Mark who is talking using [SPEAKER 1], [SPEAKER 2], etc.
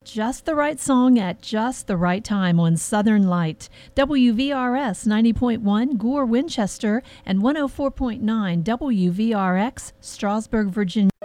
[SPEAKER 1] just the right song at just the right time on Southern Light. WVRS 90.1 Gore, Winchester, and 104.9 WVRX, Strasburg, Virginia.